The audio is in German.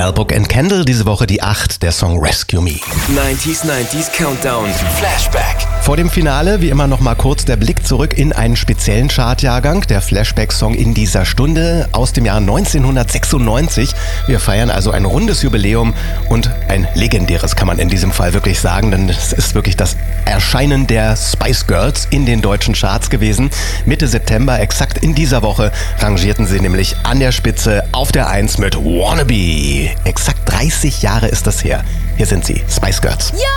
Mel Book and Candle, diese Woche die 8, der Song Rescue Me. 90s Countdown, Flashback. Vor dem Finale, wie immer, noch mal kurz der Blick zurück in einen speziellen Chartjahrgang, der Flashback-Song in dieser Stunde aus dem Jahr 1996. Wir feiern also ein rundes Jubiläum und ein legendäres, kann man in diesem Fall wirklich sagen, denn es ist wirklich das Erscheinen der Spice Girls in den deutschen Charts gewesen. Mitte September, exakt in dieser Woche, rangierten sie nämlich an der Spitze auf der 1 mit Wannabe. Exakt 30 Jahre ist das her. Hier sind sie, Spice Girls. Ja!